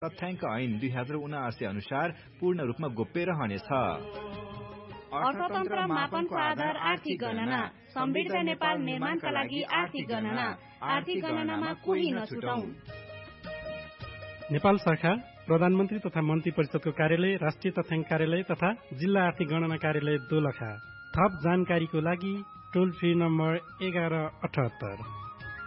तथ्याङ्क ऐन 2079 अनुसार पूर्ण रूपमा गोप्य रहनेछ। अर्थतन्त्र मापनको आधार आर्थिक गणना, समृद्ध नेपाल निर्माणका लागि आर्थिक गणना, आर्थिक गणनामा कोही नछुटौं। नेपाल सरकार, प्रधानमन्त्री तथा मन्त्री परिषदको कार्यालय, राष्ट्रिय तथ्याङ्क कार्यालय तथा जिल्ला आर्थिक गणना कार्यालय दोलखा। थप जानकारीको लागि टोल फ्री नम्बर 1178।